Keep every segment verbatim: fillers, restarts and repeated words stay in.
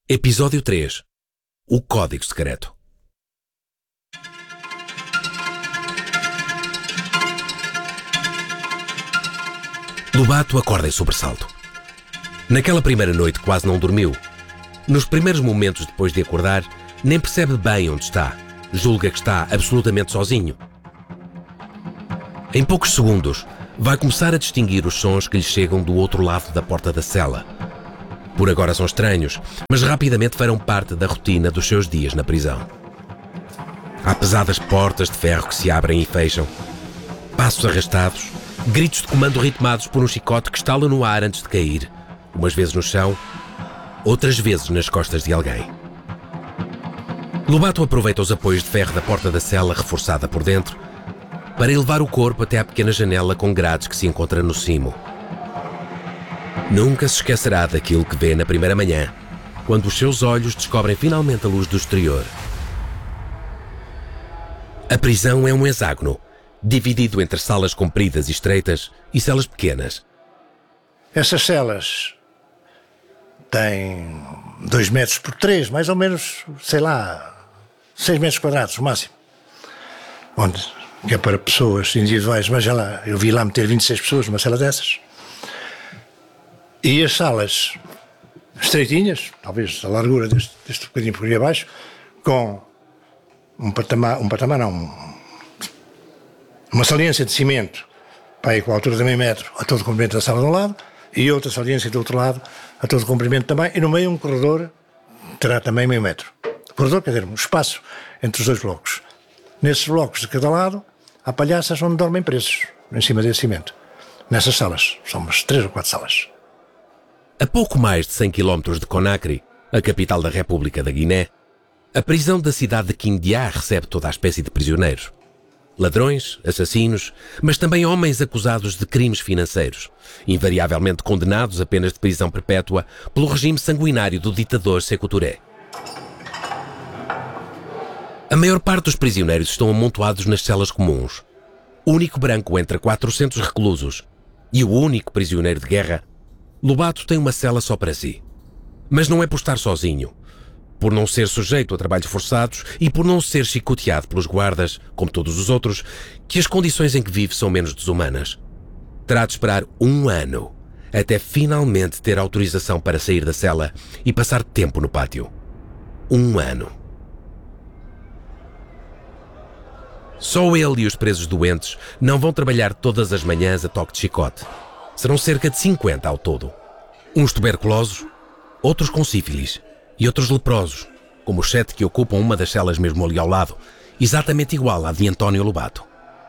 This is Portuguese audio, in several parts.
Episódio três. O Código Secreto. Lobato acorda em sobressalto. Naquela primeira noite quase não dormiu. Nos primeiros momentos depois de acordar, nem percebe bem onde está. Julga que está absolutamente sozinho. Em poucos segundos, vai começar a distinguir os sons que lhe chegam do outro lado da porta da cela. Por agora são estranhos, mas rapidamente farão parte da rotina dos seus dias na prisão. Há pesadas portas de ferro que se abrem e fecham. Passos arrastados, gritos de comando ritmados por um chicote que estala no ar antes de cair, umas vezes no chão, outras vezes nas costas de alguém. Lobato aproveita os apoios de ferro da porta da cela reforçada por dentro para elevar o corpo até à pequena janela com grades que se encontra no cimo. Nunca se esquecerá daquilo que vê na primeira manhã, quando os seus olhos descobrem finalmente a luz do exterior. A prisão é um hexágono, dividido entre salas compridas e estreitas e celas pequenas. Essas celas têm dois metros por três, mais ou menos, sei lá, seis metros quadrados, no máximo. Onde, que é para pessoas individuais, mas já lá, eu vi lá meter vinte e seis pessoas numa cela dessas. E as salas estreitinhas, talvez a largura deste, deste bocadinho por aí abaixo, com um patamar, um patamar não, uma saliência de cimento, para aí com a altura de meio metro, a todo o comprimento da sala de um lado, e outra saliência do outro lado, a todo o comprimento também, e no meio um corredor, terá também meio metro. O corredor, quer dizer, um espaço entre os dois blocos. Nesses blocos de cada lado, há palhaças onde dormem presos, em cima desse cimento. Nessas salas, são umas três ou quatro salas. A pouco mais de cem quilómetros de Conakry, a capital da República da Guiné, a prisão da cidade de Kindia recebe toda a espécie de prisioneiros. Ladrões, assassinos, mas também homens acusados de crimes financeiros, invariavelmente condenados a penas de prisão perpétua pelo regime sanguinário do ditador Sékou Touré. A maior parte dos prisioneiros estão amontoados nas celas comuns. O único branco entre quatrocentos reclusos e o único prisioneiro de guerra, Lobato tem uma cela só para si. Mas não é por estar sozinho, por não ser sujeito a trabalhos forçados e por não ser chicoteado pelos guardas, como todos os outros, que as condições em que vive são menos desumanas. Terá de esperar um ano até finalmente ter autorização para sair da cela e passar tempo no pátio. Um ano. Só ele e os presos doentes não vão trabalhar todas as manhãs a toque de chicote. Serão cerca de cinquenta ao todo. Uns tuberculosos, outros com sífilis e outros leprosos, como os sete que ocupam uma das celas mesmo ali ao lado, exatamente igual à de António Lobato.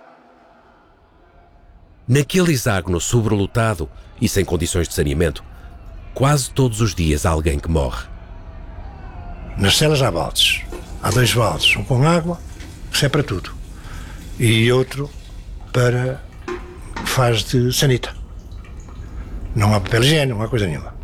Naquele hexágono sobrelotado e sem condições de saneamento, quase todos os dias há alguém que morre. Nas celas há baldes. Há dois baldes, um com água, que é para tudo, e outro para faz de sanita. Não há papel higiênico, não há coisa nenhuma.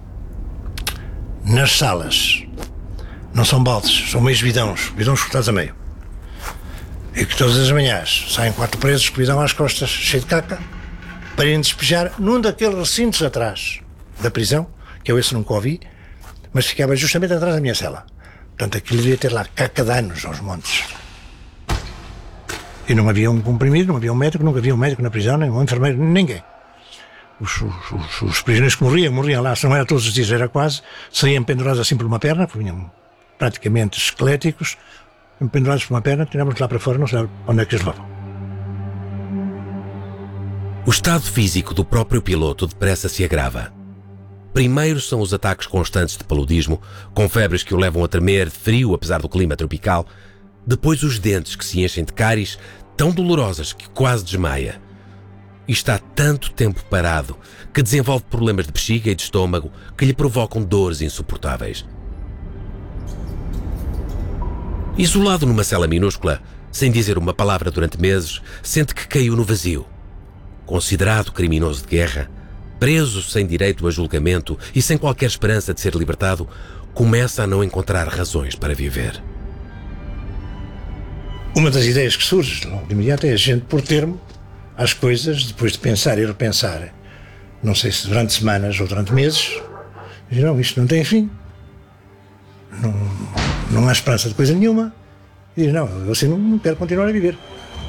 Nas salas não são baldes, são meios bidões, bidões cortados a meio. E que todas as manhãs saem quatro presos com o bidão às costas, cheio de caca, para irem despejar num daqueles recintos atrás da prisão, que eu esse nunca ouvi, mas ficava justamente atrás da minha cela. Portanto, aquilo devia ter lá caca de anos aos montes. E não havia um comprimido, não havia um médico, nunca havia um médico na prisão, nem um enfermeiro, ninguém. Os, os, os prisioneiros que morriam, morriam lá, se não era todos os dias, era quase, saíam pendurados assim por uma perna, vinham praticamente esqueléticos, pendurados por uma perna, tirávamos lá para fora, não sabe onde é que eles levavam. O estado físico do próprio piloto depressa se agrava. Primeiro são os ataques constantes de paludismo, com febres que o levam a tremer de frio apesar do clima tropical, depois os dentes que se enchem de cáries, tão dolorosas que quase desmaia. E está tanto tempo parado que desenvolve problemas de bexiga e de estômago que lhe provocam dores insuportáveis. Isolado numa cela minúscula, sem dizer uma palavra durante meses, sente que caiu no vazio. Considerado criminoso de guerra, preso sem direito a julgamento e sem qualquer esperança de ser libertado, começa a não encontrar razões para viver. Uma das ideias que surge logo de imediato é a gente pôr termo às coisas, depois de pensar e repensar, não sei se durante semanas ou durante meses, não, isto não tem fim. não, não há esperança de coisa nenhuma. E diz, não, eu assim não, não quero continuar a viver.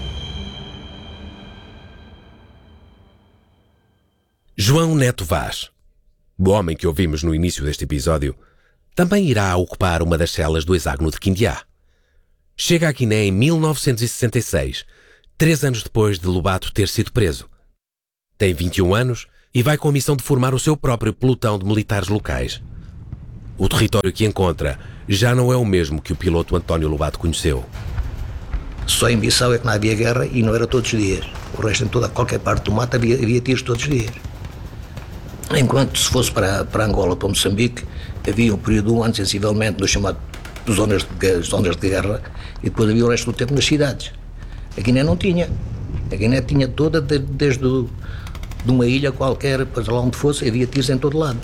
João Neto Vaz, o homem que ouvimos no início deste episódio, também irá ocupar uma das celas do hexágono de Quindiá. Chega à Guiné em mil novecentos e sessenta e seis, três anos depois de Lobato ter sido preso. Tem vinte e um anos e vai com a missão de formar o seu próprio pelotão de militares locais. O território que encontra já não é o mesmo que o piloto António Lobato conheceu. Só em Bissau é que não havia guerra e não era todos os dias. O resto, em toda qualquer parte do mato, havia, havia tiros todos os dias. Enquanto se fosse para, para Angola, para Moçambique, havia um período antes, sensivelmente, no chamado zonas de, zonas de guerra, e depois havia o resto do tempo nas cidades. A Guiné não tinha. A Guiné tinha toda, de, desde o, de uma ilha qualquer, para lá onde fosse, havia tiros em todo lado.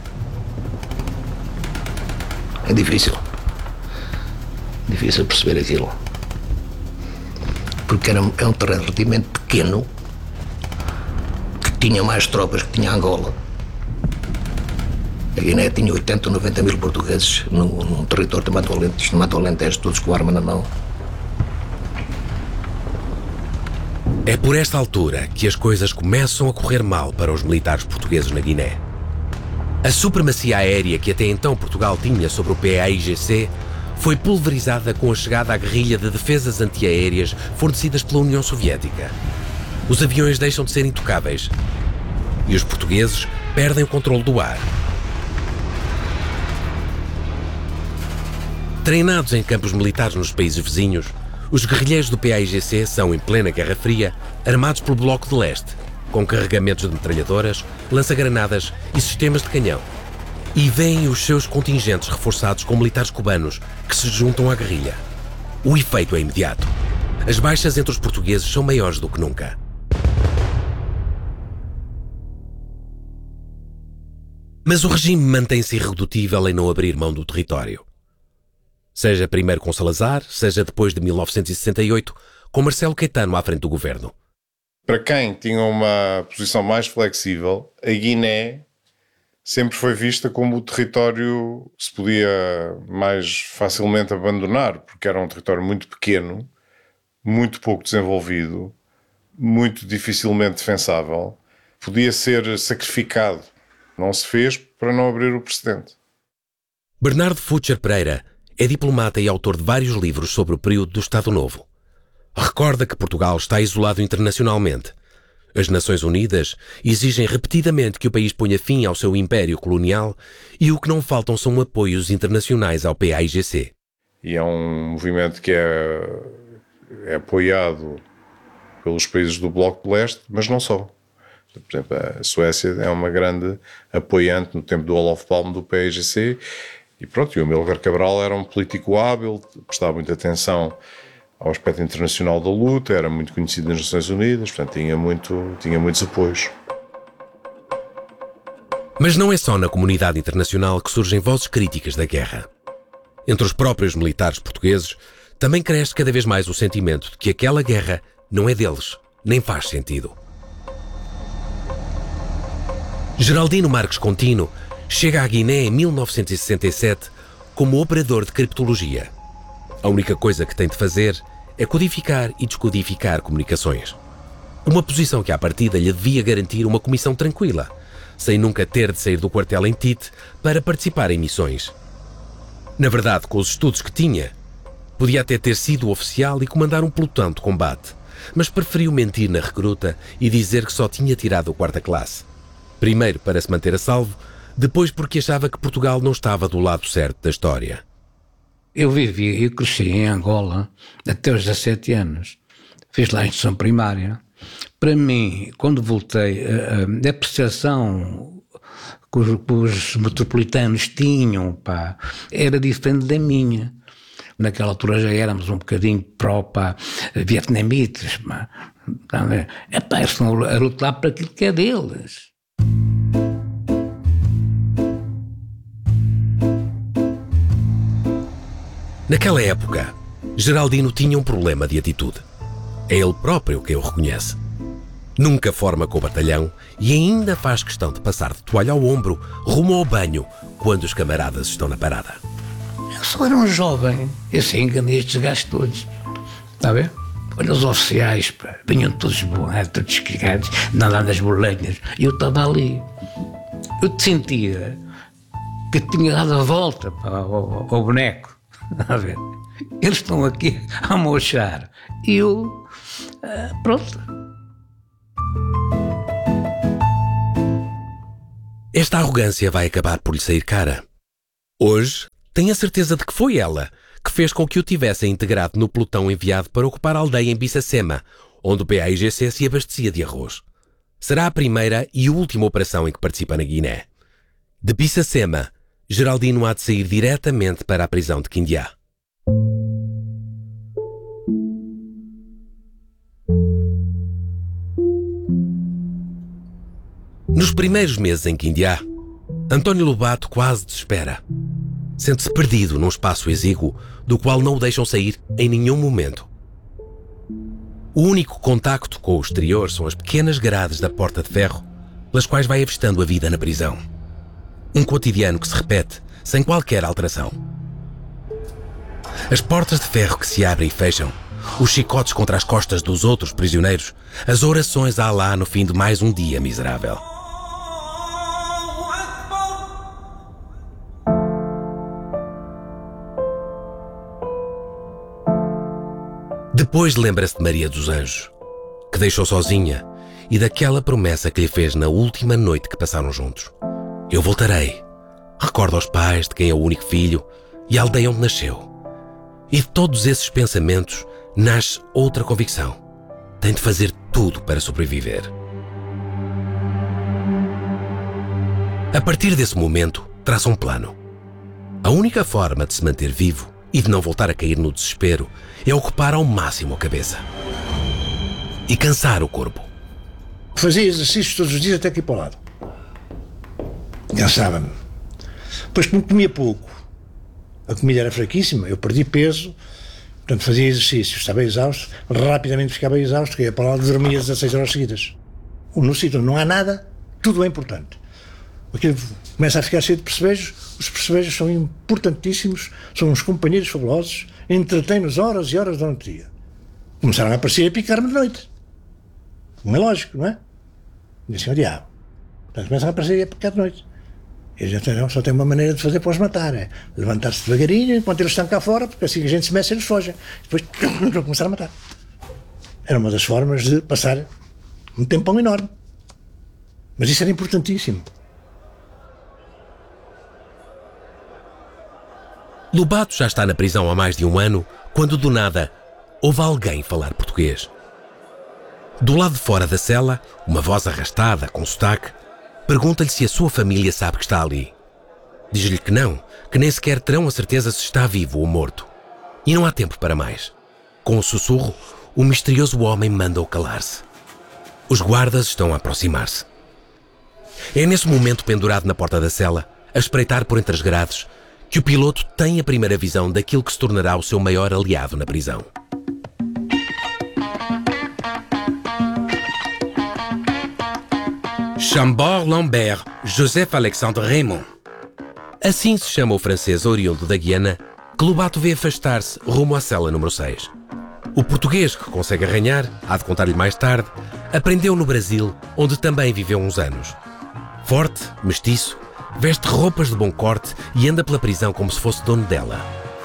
É difícil. Difícil perceber aquilo. Porque era, é um terreno relativamente pequeno, que tinha mais tropas que tinha Angola. A Guiné tinha oitenta ou noventa mil portugueses num, num território de Mato Alentejo, de Mato Alentejo, todos com arma na mão. É por esta altura que as coisas começam a correr mal para os militares portugueses na Guiné. A supremacia aérea que até então Portugal tinha sobre o P A I G C foi pulverizada com a chegada à guerrilha de defesas antiaéreas fornecidas pela União Soviética. Os aviões deixam de ser intocáveis e os portugueses perdem o controle do ar. Treinados em campos militares nos países vizinhos, os guerrilheiros do P A I G C são, em plena Guerra Fria, armados pelo Bloco de Leste, com carregamentos de metralhadoras, lança-granadas e sistemas de canhão. E veem os seus contingentes reforçados com militares cubanos que se juntam à guerrilha. O efeito é imediato. As baixas entre os portugueses são maiores do que nunca. Mas o regime mantém-se irredutível em não abrir mão do território. Seja primeiro com Salazar, seja depois de mil novecentos e sessenta e oito, com Marcelo Caetano à frente do governo. Para quem tinha uma posição mais flexível, a Guiné sempre foi vista como o território que se podia mais facilmente abandonar, porque era um território muito pequeno, muito pouco desenvolvido, muito dificilmente defensável, podia ser sacrificado. Não se fez para não abrir o precedente. Bernardo Futcher Pereira é diplomata e autor de vários livros sobre o período do Estado Novo. Recorda que Portugal está isolado internacionalmente. As Nações Unidas exigem repetidamente que o país ponha fim ao seu império colonial e o que não faltam são apoios internacionais ao P A I G C. E é um movimento que é, é apoiado pelos países do Bloco de Leste, mas não só. Por exemplo, a Suécia é uma grande apoiante no tempo do Olof Palme do P A I G C e pronto, e o Amílcar Cabral era um político hábil, prestava muita atenção ao aspecto internacional da luta, era muito conhecido nas Nações Unidas, portanto tinha, muito, tinha muitos apoios. Mas não é só na comunidade internacional que surgem vozes críticas da guerra. Entre os próprios militares portugueses também cresce cada vez mais o sentimento de que aquela guerra não é deles, nem faz sentido. Geraldino Marques Contino chega à Guiné em mil novecentos e sessenta e sete como operador de criptologia. A única coisa que tem de fazer é codificar e descodificar comunicações. Uma posição que à partida lhe devia garantir uma comissão tranquila, sem nunca ter de sair do quartel em Tite para participar em missões. Na verdade, com os estudos que tinha, podia até ter sido oficial e comandar um pelotão de combate, mas preferiu mentir na recruta e dizer que só tinha tirado a quarta classe. Primeiro para se manter a salvo, depois porque achava que Portugal não estava do lado certo da história. Eu vivi e cresci em Angola até os dezassete anos. Fiz lá a instrução primária. Para mim, quando voltei, a, a percepção que os, que os metropolitanos tinham, pá, era diferente da minha. Naquela altura já éramos um bocadinho pró-pá, vietnamitas. Pá. É pá, eles estão a lutar para aquilo que é deles. Naquela época, Geraldino tinha um problema de atitude. É ele próprio que o reconhece. Nunca forma com o batalhão e ainda faz questão de passar de toalha ao ombro rumo ao banho quando os camaradas estão na parada. Eu só era um jovem. Eu assim enganei estes gajos todos. Está a ver? Olha os oficiais, pá, vinham todos borrados, todos esquigados, nadando nas bolinhas. E eu estava ali. Eu te sentia que tinha dado a volta, pá, ao, ao boneco. Está a ver? Eles estão aqui a mochar. E eu, ah, pronto. Esta arrogância vai acabar por lhe sair cara. Hoje, tenho a certeza de que foi ela que fez com que o tivessem integrado no pelotão enviado para ocupar a aldeia em Bissacema, onde o P A I G C se abastecia de arroz. Será a primeira e última operação em que participa na Guiné. De Bissacema, Geraldino há de sair diretamente para a prisão de Quindiá. Nos primeiros meses em Quindiá, António Lobato quase desespera. Sente-se perdido num espaço exíguo do qual não o deixam sair em nenhum momento. O único contacto com o exterior são as pequenas grades da porta de ferro pelas quais vai avistando a vida na prisão. Um cotidiano que se repete sem qualquer alteração. As portas de ferro que se abrem e fecham, os chicotes contra as costas dos outros prisioneiros, as orações a Alá no fim de mais um dia miserável. Depois lembra-se de Maria dos Anjos, que deixou sozinha, e daquela promessa que lhe fez na última noite que passaram juntos. Eu voltarei. Recorda aos pais de quem é o único filho e a aldeia onde nasceu. E de todos esses pensamentos nasce outra convicção. Tem de fazer tudo para sobreviver. A partir desse momento, traça um plano. A única forma de se manter vivo e de não voltar a cair no desespero é ocupar ao máximo a cabeça. E cansar o corpo. Fazia exercícios todos os dias até aqui para o lado. Cansava-me. Depois, como comia pouco, a comida era fraquíssima, eu perdi peso, portanto fazia exercícios, estava exausto, rapidamente ficava exausto, que ia para lá e dormia dezasseis horas seguidas. No sítio não há nada, tudo é importante. Aquilo começa a ficar cheio de percebejos, os percebejos são importantíssimos, são uns companheiros fabulosos, entretêm-nos horas e horas durante o dia. Começaram a aparecer e a picar-me de noite. Não é lógico, não é? E assim, o diabo. Portanto, começam a aparecer e a picar de noite. E a gente não, só tem uma maneira de fazer para os matar, é levantar-se devagarinho enquanto eles estão cá fora, porque assim que a gente se mexe eles fogem. Depois vão começar a matar. Era uma das formas de passar um tempão enorme. Mas isso era importantíssimo. Lobato já está na prisão há mais de um ano, quando do nada ouve alguém falar português. Do lado de fora da cela, uma voz arrastada, com sotaque, pergunta-lhe se a sua família sabe que está ali. Diz-lhe que não, que nem sequer terão a certeza se está vivo ou morto. E não há tempo para mais. Com o sussurro, o misterioso homem manda-o calar-se. Os guardas estão a aproximar-se. É nesse momento, pendurado na porta da cela, a espreitar por entre as grades, que o piloto tem a primeira visão daquilo que se tornará o seu maior aliado na prisão. Chambord Lambert Joseph Alexandre Raymond. Assim se chama o francês oriundo da Guiana, que Lobato vê afastar-se rumo à cela número seis. O português que consegue arranhar, há de contar-lhe mais tarde, aprendeu no Brasil, onde também viveu uns anos. Forte, mestiço, veste roupas de bom corte e anda pela prisão como se fosse dono dela.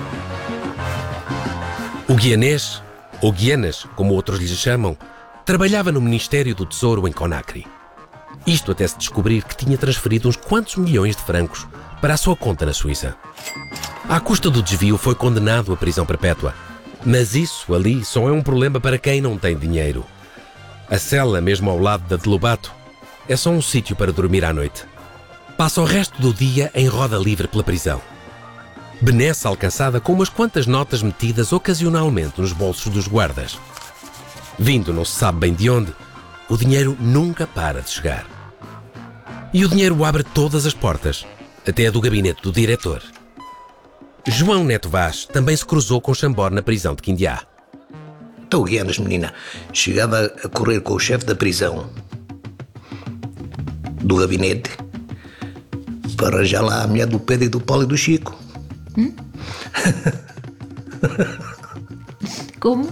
O guianês, ou Guianas, como outros lhe chamam, trabalhava no Ministério do Tesouro em Conakry. Isto até se descobrir que tinha transferido uns quantos milhões de francos para a sua conta na Suíça. À custa do desvio foi condenado à prisão perpétua. Mas isso ali só é um problema para quem não tem dinheiro. A cela, mesmo ao lado da de Lobato, é só um sítio para dormir à noite. Passa o resto do dia em roda livre pela prisão. Benesse alcançada com umas quantas notas metidas ocasionalmente nos bolsos dos guardas. Vindo não se sabe bem de onde, o dinheiro nunca para de chegar. E o dinheiro abre todas as portas, até a do gabinete do diretor. João Neto Vaz também se cruzou com Chambord na prisão de Quindiá. Então, Guianas, menina, chegava a correr com o chefe da prisão, do gabinete, para arranjar lá a mulher do Pedro e do Paulo e do Chico. Hum? Como?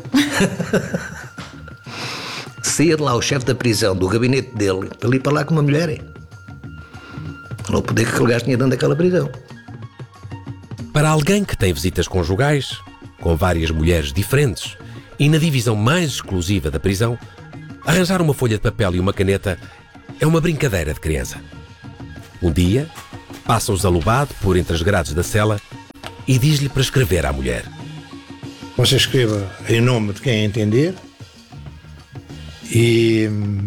Saía de lá o chefe da prisão, do gabinete dele, para ir para lá com uma mulher. Não o poder que aquele gajo tinha dentro daquela prisão. Para alguém que tem visitas conjugais, com várias mulheres diferentes, e na divisão mais exclusiva da prisão, arranjar uma folha de papel e uma caneta é uma brincadeira de criança. Um dia, passa-os alobado por entre as grades da cela e diz-lhe para escrever à mulher. Você escreva em nome de quem entender e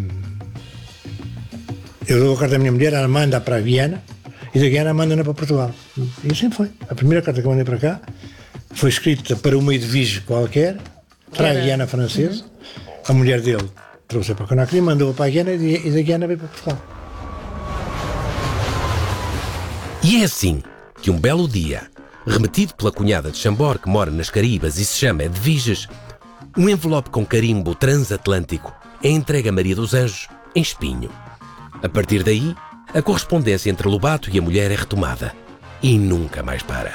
eu dou a carta da minha mulher, ela manda para a Viena e da Viena manda-na para Portugal. E assim foi. A primeira carta que eu mandei para cá foi escrita para uma edvige qualquer, para a Guiana francesa. Uhum. A mulher dele trouxe-a para Conakry, mandou-a para a Guiana e da Guiana veio para Portugal. E é assim que um belo dia, remetido pela cunhada de Chambord, que mora nas Caraíbas e se chama Edviges, um envelope com carimbo transatlântico é entregue a Maria dos Anjos em Espinho. A partir daí, a correspondência entre Lobato e a mulher é retomada e nunca mais para.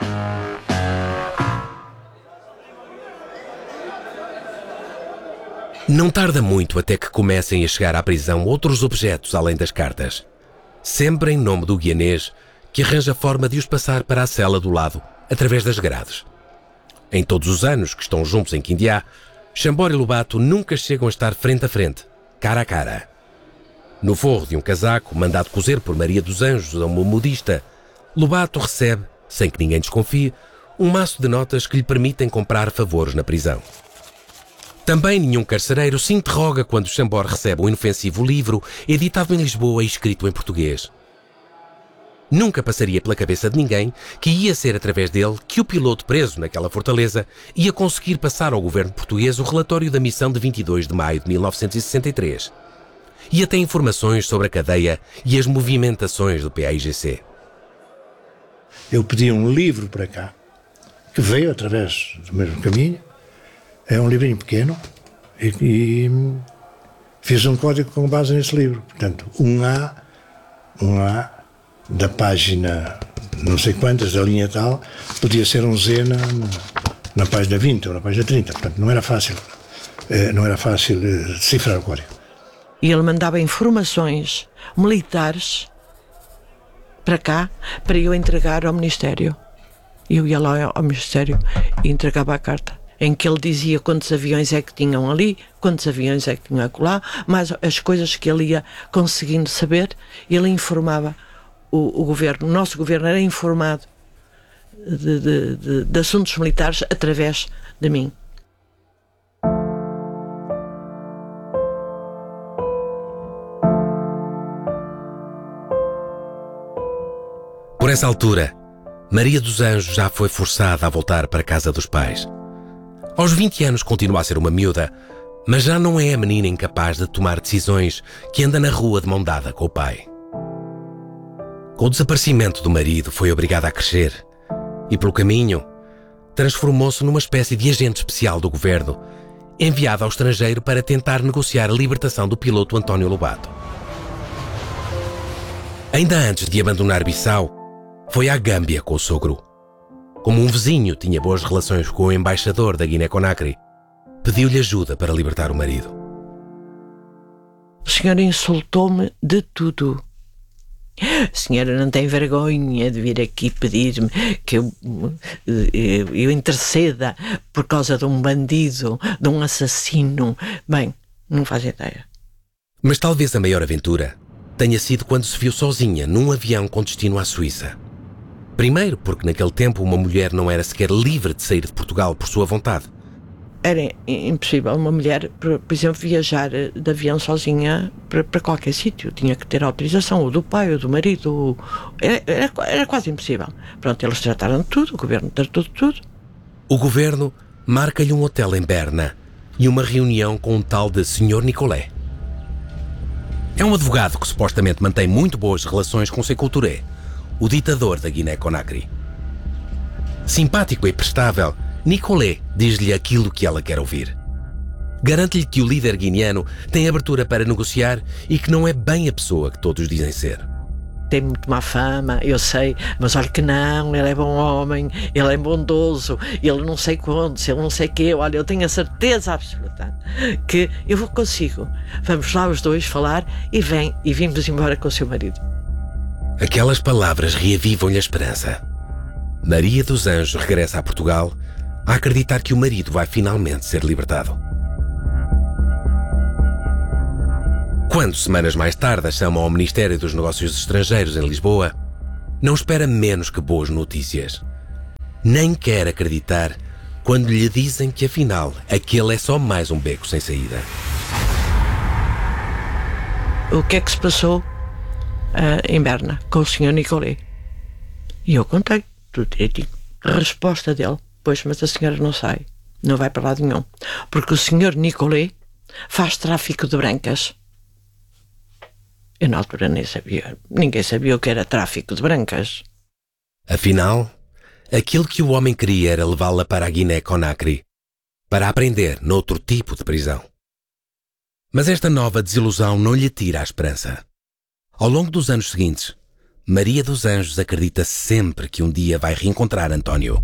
Não tarda muito até que comecem a chegar à prisão outros objetos além das cartas, sempre em nome do guianês, que arranja forma de os passar para a cela do lado, através das grades. Em todos os anos que estão juntos em Quindiá, Chambord e Lobato nunca chegam a estar frente a frente, cara a cara. No forro de um casaco, mandado cozer por Maria dos Anjos a uma modista, Lobato recebe, sem que ninguém desconfie, um maço de notas que lhe permitem comprar favores na prisão. Também nenhum carcereiro se interroga quando Chambord recebe um inofensivo livro editado em Lisboa e escrito em português. Nunca passaria pela cabeça de ninguém que ia ser através dele que o piloto preso naquela fortaleza ia conseguir passar ao governo português o relatório da missão de vinte e dois de maio de mil novecentos e sessenta e três e até informações sobre a cadeia e as movimentações do P A I G C. Eu pedi um livro para cá, que veio através do mesmo caminho. É um livrinho pequeno e, e fiz um código com base nesse livro. Portanto, um A, um A da página não sei quantas, da linha tal, podia ser um Z na, na página vinte ou na página trinta. Portanto, não era fácil, não era fácil decifrar o código. E ele mandava informações militares para cá, para eu entregar ao Ministério. Eu ia lá ao Ministério e entregava a carta, em que ele dizia quantos aviões é que tinham ali, quantos aviões é que tinham acolá, mas as coisas que ele ia conseguindo saber, ele informava o, o governo. O nosso governo era informado de, de, de, de assuntos militares através de mim. Por essa altura, Maria dos Anjos já foi forçada a voltar para a casa dos pais. Aos vinte anos continua a ser uma miúda, mas já não é a menina incapaz de tomar decisões que anda na rua de mão dada com o pai. Com o desaparecimento do marido, foi obrigada a crescer e, pelo caminho, transformou-se numa espécie de agente especial do governo, enviada ao estrangeiro para tentar negociar a libertação do piloto António Lobato. Ainda antes de abandonar Bissau, foi à Gâmbia com o sogro. Como um vizinho tinha boas relações com o embaixador da Guiné-Conakry, pediu-lhe ajuda para libertar o marido. A senhora insultou-me de tudo. A senhora não tem vergonha de vir aqui pedir-me que eu, eu, eu interceda por causa de um bandido, de um assassino. Bem, não faz ideia. Mas talvez a maior aventura tenha sido quando se viu sozinha num avião com destino à Suíça. Primeiro porque naquele tempo uma mulher não era sequer livre de sair de Portugal por sua vontade. Era impossível uma mulher, por, por exemplo, viajar de avião sozinha para, para qualquer sítio. Tinha que ter autorização, ou do pai, ou do marido. Ou... Era, era, era quase impossível. Pronto, eles trataram de tudo, o governo tratou de tudo. O governo marca-lhe um hotel em Berna e uma reunião com um tal de senhor Nicolé. É um advogado que supostamente mantém muito boas relações com Sékou Touré, o ditador da Guiné-Conakry. Simpático e prestável, Nicolé diz-lhe aquilo que ela quer ouvir. Garante-lhe que o líder guineano tem abertura para negociar e que não é bem a pessoa que todos dizem ser. tem muito má fama, eu sei, mas olha que não, ele é bom homem, ele é bondoso, ele não sei quantos, ele não sei quê, olha, eu tenho a certeza absoluta que eu consigo. Vamos lá os dois falar e vem, e vimos embora com o seu marido. Aquelas palavras reavivam-lhe a esperança. Maria dos Anjos regressa a Portugal a acreditar que o marido vai finalmente ser libertado. Quando, semanas mais tarde, a chamam ao Ministério dos Negócios Estrangeiros em Lisboa, não espera menos que boas notícias. Nem quer acreditar quando lhe dizem que, afinal, aquele é só mais um beco sem saída. O que é que se passou uh, em Berna com o senhor Nicolé? E eu contei tudo direitinho. A resposta dele: pois, mas a senhora não sai, não vai para lado nenhum, porque o senhor Nicolé faz tráfico de brancas. Eu na altura nem sabia, ninguém sabia o que era tráfico de brancas. Afinal, aquilo que o homem queria era levá-la para a Guiné-Conakry, para aprender noutro tipo de prisão. Mas esta nova desilusão não lhe tira a esperança. Ao longo dos anos seguintes, Maria dos Anjos acredita sempre que um dia vai reencontrar António.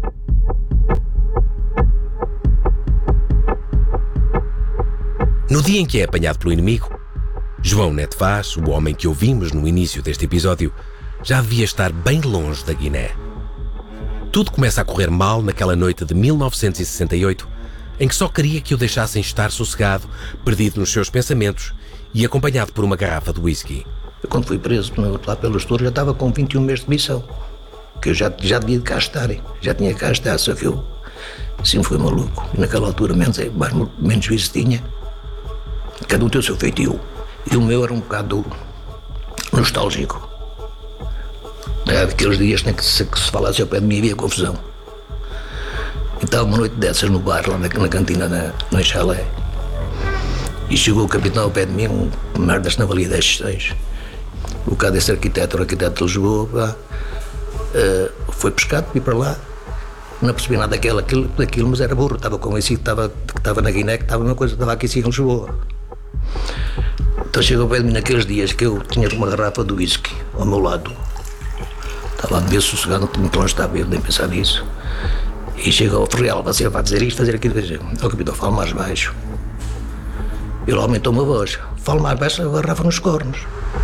No dia em que é apanhado pelo inimigo, João Neto Vaz, o homem que ouvimos no início deste episódio, já devia estar bem longe da Guiné. Tudo começa a correr mal naquela noite de mil novecentos e sessenta e oito, em que só queria que o deixassem estar sossegado, perdido nos seus pensamentos e acompanhado por uma garrafa de whisky. Eu, quando fui preso lá pelo Estouro, já estava com vinte e um meses de missão, que eu já, já devia de cá estar, já tinha cá estar, só que eu sempre fui maluco. E naquela altura menos, mais, menos juízo tinha. Cada um tem o seu feitio. E o meu era um bocado nostálgico. Era daqueles dias que se, que se falasse ao pé de mim havia confusão. E estava uma noite dessas no bar, lá na, na cantina, na, no chalé. E chegou o capitão ao pé de mim, um merdas na valia dez seis. O cara desse arquiteto, o arquiteto de Lisboa, lá, uh, foi pescado, fui para lá. Não percebi nada daquilo, daquilo, daquilo, mas era burro. Estava convencido que estava, que estava na Guiné, que estava uma coisa, estava aqui assim em Lisboa. Então chegou ao pé de mim naqueles dias que eu tinha uma garrafa de whisky ao meu lado. Estava a beber sossegado, não tinha longe de estar a beber, nem pensar nisso. E chegou ao Ferreal, você vai dizer isto, fazer aquilo. O capitão fala mais baixo. Ele aumentou uma voz. Fala mais baixo, a garrafa nos cornos.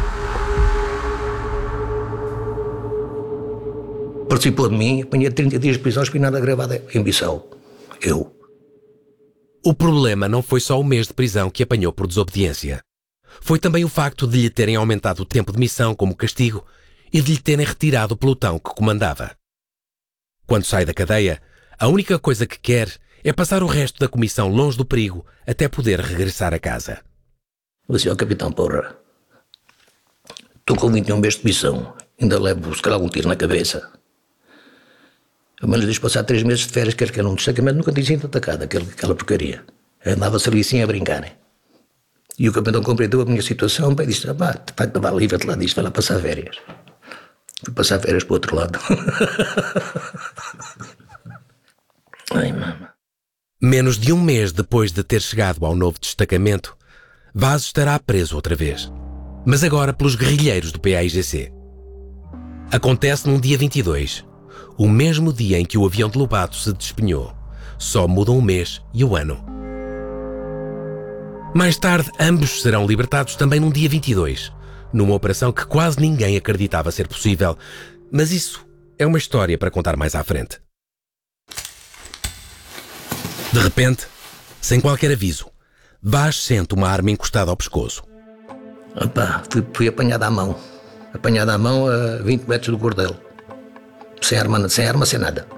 Participou de mim, apanhei trinta dias de prisão espinada gravada em Bissau. Eu. O problema não foi só o mês de prisão que apanhou por desobediência. Foi também o facto de lhe terem aumentado o tempo de missão como castigo e de lhe terem retirado o pelotão que comandava. Quando sai da cadeia, a única coisa que quer é passar o resto da comissão longe do perigo até poder regressar a casa. Eu disse ao capitão, porra, estou com vinte e um meses de missão, ainda levo se calhar algum tiro na cabeça. Ao menos deixo passar três meses de férias, quer que era um destacamento, nunca tinha sido atacado, aquela, aquela porcaria. Andava-se ali assim a brincar. E o capitão compreendeu a minha situação, bem, disse, pá, vai tomar livre-te lá disto, vai lá passar férias. Fui passar férias para o outro lado. Ai, mama. Menos de um mês depois de ter chegado ao novo destacamento, Vaz estará preso outra vez, mas agora pelos guerrilheiros do P A I G C. Acontece num dia vinte e dois, o mesmo dia em que o avião de Lobato se despenhou. Só mudam o mês e o ano. Mais tarde, ambos serão libertados também num dia vinte e dois, numa operação que quase ninguém acreditava ser possível, mas isso é uma história para contar mais à frente. De repente, sem qualquer aviso, Vaz sente uma arma encostada ao pescoço. Opa, fui, fui apanhado à mão. Apanhado à mão a vinte metros do cordel. Sem arma, sem arma, sem nada.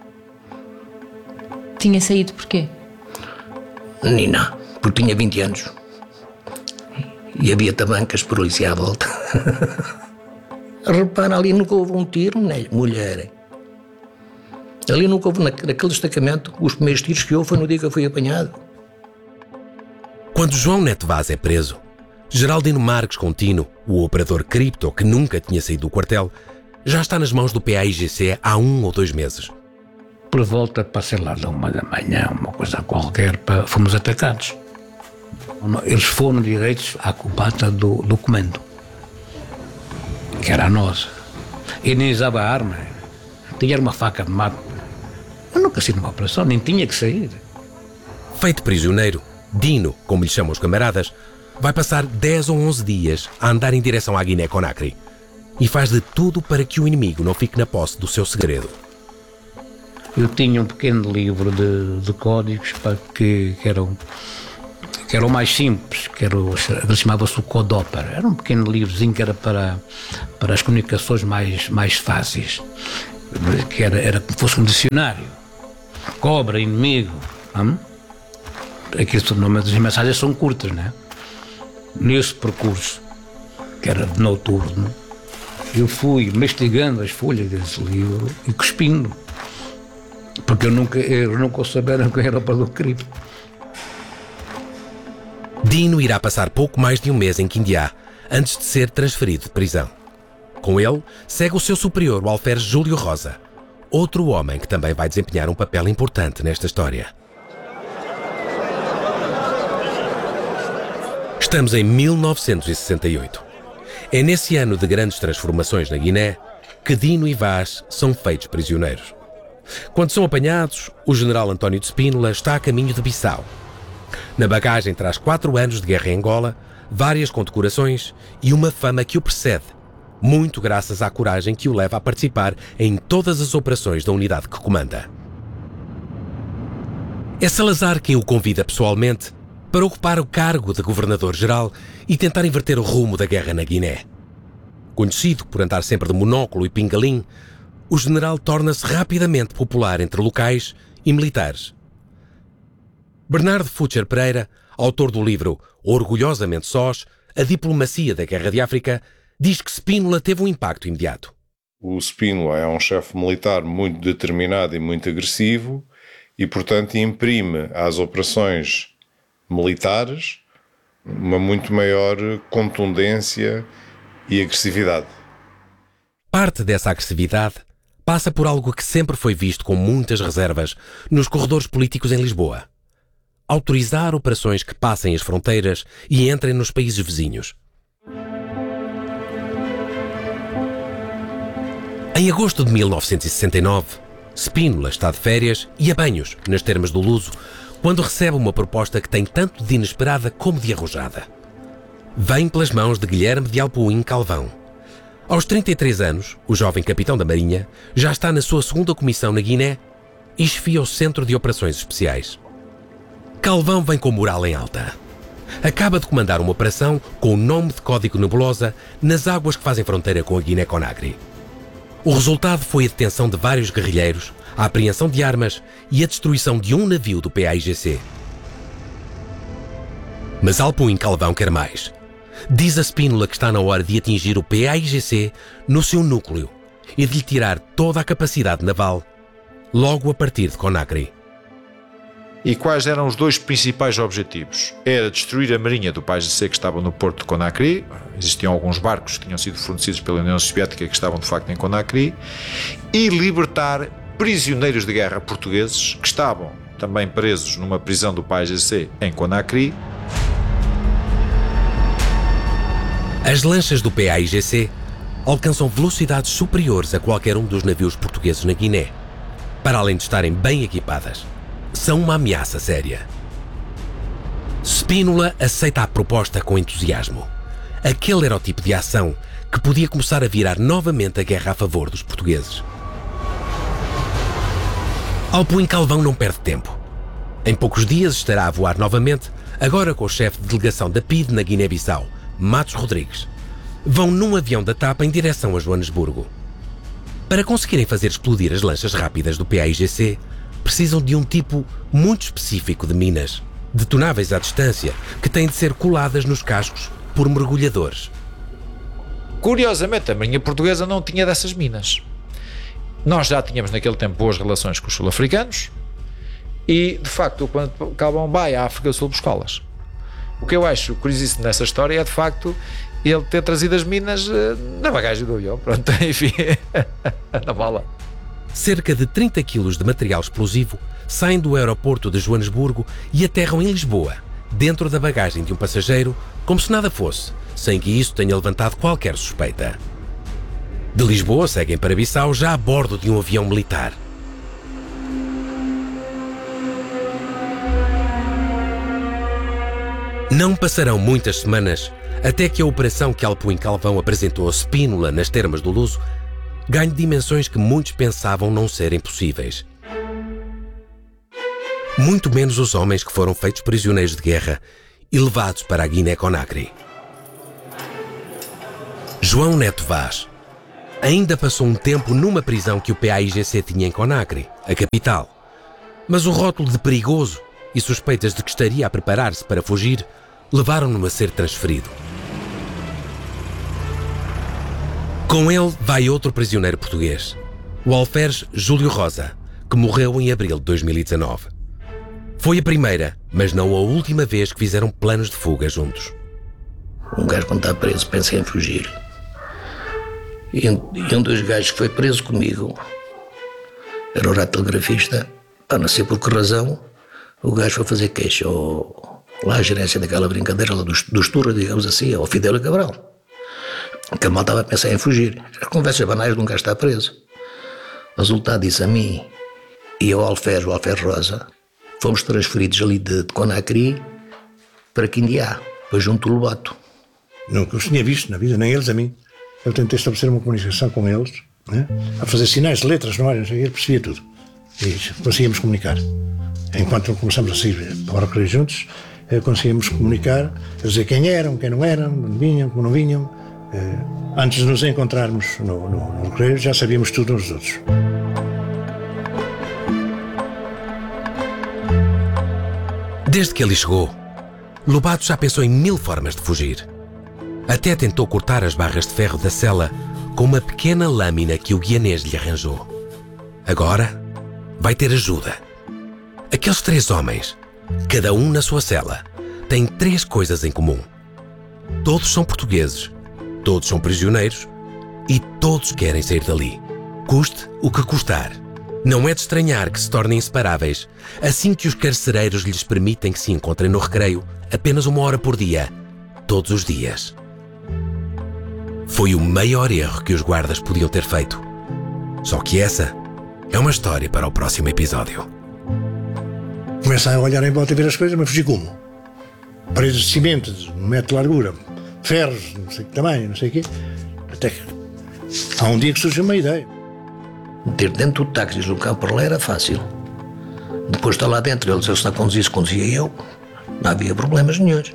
Tinha saído porquê? Nina, porque tinha vinte anos. E havia tamancas de polícia à volta. Repara, ali nunca houve um tiro, né, mulher. Ali nunca houve, naquele destacamento, os primeiros tiros que houve foi no dia que eu fui apanhado. Quando João Neto Vaz é preso, Geraldino Marques Contino, o operador cripto que nunca tinha saído do quartel, já está nas mãos do P A I G C há um ou dois meses. Por volta, passei lá de uma da manhã, uma coisa qualquer, para, fomos atacados. Eles foram direitos à cubata do, do comando. que era a nossa. E nem usava arma. Tinha uma faca de mato. Eu nunca saí numa operação, nem tinha que sair. Feito prisioneiro, Dino, como lhe chamam os camaradas, vai passar dez ou onze dias a andar em direção à Guiné-Conakry e faz de tudo para que o inimigo não fique na posse do seu segredo. Eu tinha um pequeno livro de, de códigos para que, que, era o, que era o mais simples, que era o, chamava-se o Codopper. Era um pequeno livrozinho que era para, para as comunicações mais, mais fáceis, que era, era como se fosse um dicionário. Cobra, inimigo. Hum? Aqui normalmente as mensagens são curtas, não é? Nesse percurso, que era de noturno, eu fui mastigando as folhas desse livro e cuspindo, porque eu nunca, eu nunca souberam que era para o cripto. Dino irá passar pouco mais de um mês em Quindiá antes de ser transferido de prisão. Com ele, segue o seu superior, o alferes Júlio Rosa, outro homem que também vai desempenhar um papel importante nesta história. Estamos em mil novecentos e sessenta e oito. É nesse ano de grandes transformações na Guiné que Dino e Vaz são feitos prisioneiros. Quando são apanhados, o general António de Spínola está a caminho de Bissau. Na bagagem traz quatro anos de guerra em Angola, várias condecorações e uma fama que o precede, muito graças à coragem que o leva a participar em todas as operações da unidade que comanda. É Salazar quem o convida pessoalmente para ocupar o cargo de governador-geral e tentar inverter o rumo da guerra na Guiné. Conhecido por andar sempre de monóculo e pingalim, o general torna-se rapidamente popular entre locais e militares. Bernardo Futcher Pereira, autor do livro Orgulhosamente Sós, A Diplomacia da Guerra de África, diz que Spínola teve um impacto imediato. O Spínola é um chefe militar muito determinado e muito agressivo e, portanto, imprime às operações militares uma muito maior contundência e agressividade. Parte dessa agressividade passa por algo que sempre foi visto com muitas reservas nos corredores políticos em Lisboa: autorizar operações que passem as fronteiras e entrem nos países vizinhos. Em agosto de mil novecentos e sessenta e nove, Spínola está de férias e a banhos, nas termas do Luso, quando recebe uma proposta que tem tanto de inesperada como de arrojada. Vem pelas mãos de Guilherme de Alpuim Calvão. Aos trinta e três anos, o jovem capitão da Marinha já está na sua segunda comissão na Guiné e chefia o Centro de Operações Especiais. Calvão vem com moral em alta. Acaba de comandar uma operação com o nome de código nebulosa nas águas que fazem fronteira com a Guiné-Conakry. O resultado foi a detenção de vários guerrilheiros, a apreensão de armas e a destruição de um navio do P A I G C. Mas Alpuim Calvão quer mais. Diz a Spínola que está na hora de atingir o P A I G C no seu núcleo e de lhe tirar toda a capacidade naval, logo a partir de Conakry. E quais eram os dois principais objetivos? Era destruir a marinha do P A I G C que estava no porto de Conakry. Existiam alguns barcos que tinham sido fornecidos pela União Soviética que estavam de facto em Conakry, e libertar prisioneiros de guerra portugueses que estavam também presos numa prisão do P A I G C em Conakry. As lanchas do P A I G C alcançam velocidades superiores a qualquer um dos navios portugueses na Guiné, para além de estarem bem equipadas. São uma ameaça séria. Spínola aceita a proposta com entusiasmo. Aquele era o tipo de ação que podia começar a virar novamente a guerra a favor dos portugueses. Alpuim Calvão não perde tempo. Em poucos dias estará a voar novamente, agora com o chefe de delegação da P I D na Guiné-Bissau, Matos Rodrigues. Vão num avião da TAP em direção a Joanesburgo. Para conseguirem fazer explodir as lanchas rápidas do P A I G C, precisam de um tipo muito específico de minas, detonáveis à distância, que têm de ser coladas nos cascos por mergulhadores. Curiosamente, a Marinha Portuguesa não tinha dessas minas. Nós já tínhamos naquele tempo boas relações com os sul-africanos e, de facto, o comandante Calvão vai à África do Sul buscá-las. O que eu acho curiosíssimo nessa história é, de facto, ele ter trazido as minas na bagagem do avião. Pronto, enfim, na mala. Cerca de trinta quilos de material explosivo saem do aeroporto de Joanesburgo e aterram em Lisboa, dentro da bagagem de um passageiro, como se nada fosse, sem que isso tenha levantado qualquer suspeita. De Lisboa seguem para Bissau já a bordo de um avião militar. Não passarão muitas semanas até que a operação que Alpuim Calvão apresentou a Spínola nas termas do Luso ganhe dimensões que muitos pensavam não serem possíveis. Muito menos os homens que foram feitos prisioneiros de guerra e levados para a Guiné-Conakry. João Neto Vaz ainda passou um tempo numa prisão que o P A I G C tinha em Conakry, a capital. Mas o rótulo de perigoso e suspeitas de que estaria a preparar-se para fugir levaram-no a ser transferido. Com ele vai outro prisioneiro português, o alferes Júlio Rosa, que morreu em abril de dois mil e dezanove. Foi a primeira, mas não a última vez que fizeram planos de fuga juntos. Um gajo, quando está preso, pensa em fugir. E um, e um dos gajos que foi preso comigo era o radiotelegrafista. Pá, não sei por que razão, o gajo foi fazer queixa ao, lá à gerência daquela brincadeira lá dos, dos Turra, digamos assim, ao Fidel Cabral. Que a malta estava a pensar em fugir. As conversas banais de um gajo está preso. O resultado disso a mim e ao alferes, o alferes Rosa, fomos transferidos ali de, de Conakry para Quindiá, para junto do Lobato. Nunca os tinha visto na vida, nem eles a mim. Eu tentei estabelecer uma comunicação com eles, né? A fazer sinais de letras no ar, ele percebia tudo. E conseguíamos comunicar. Enquanto começamos a sair para o recreio juntos, conseguíamos comunicar, a dizer quem eram, quem não eram, onde vinham, como não vinham. Antes de nos encontrarmos no, no, no recreio, já sabíamos tudo uns dos outros. Desde que ele chegou, Lobato já pensou em mil formas de fugir. Até tentou cortar as barras de ferro da cela com uma pequena lâmina que o guianês lhe arranjou. Agora vai ter ajuda. Aqueles três homens, cada um na sua cela, têm três coisas em comum. Todos são portugueses, todos são prisioneiros e todos querem sair dali, custe o que custar. Não é de estranhar que se tornem inseparáveis assim que os carcereiros lhes permitem que se encontrem no recreio apenas uma hora por dia, todos os dias. Foi o maior erro que os guardas podiam ter feito. Só que essa é uma história para o próximo episódio. Começa a olhar em volta e ver as coisas, mas fugir como? Paredes de cimento, de um metro de largura, ferros, não sei que tamanho, não sei o quê. Até que há um dia que surge uma ideia. Meter dentro do táxi no campo para lá era fácil. Depois de estar lá dentro, ele se não conduzisse, conduzia eu, não havia problemas nenhuns.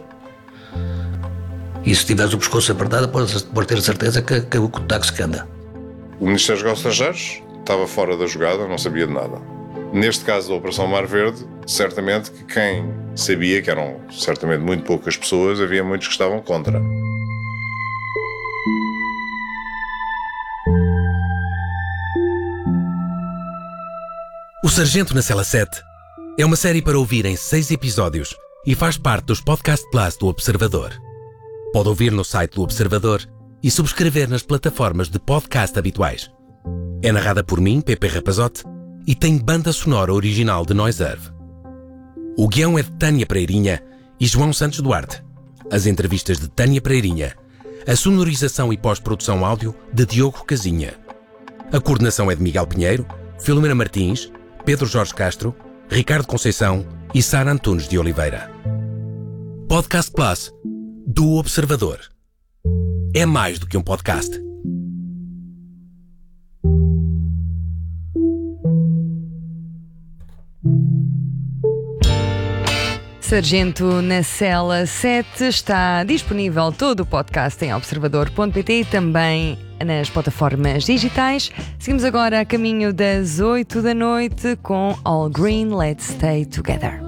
E se tiveres o pescoço apertado, podes, podes ter certeza que, que o táxi que anda. O Ministério dos Negócios Estrangeiros estava fora da jogada, não sabia de nada. Neste caso da Operação Mar Verde, certamente que quem sabia, que eram certamente muito poucas pessoas, havia muitos que estavam contra. O Sargento na Cela sete é uma série para ouvir em seis episódios e faz parte dos Podcast Plus do Observador. Pode ouvir no site do Observador e subscrever nas plataformas de podcast habituais. É narrada por mim, Pepe Rapazote, e tem banda sonora original de Noiserve. O guião é de Tânia Pereirinha e João Santos Duarte. As entrevistas de Tânia Pereirinha. A sonorização e pós-produção áudio de Diogo Casinha. A coordenação é de Miguel Pinheiro, Filomena Martins, Pedro Jorge Castro, Ricardo Conceição e Sara Antunes de Oliveira. Podcast Plus do Observador. É mais do que um podcast. Sargento na Cela sete está disponível todo o podcast em observador ponto pt e também nas plataformas digitais. Seguimos agora a caminho das oito da noite com All Green, Let's Stay Together.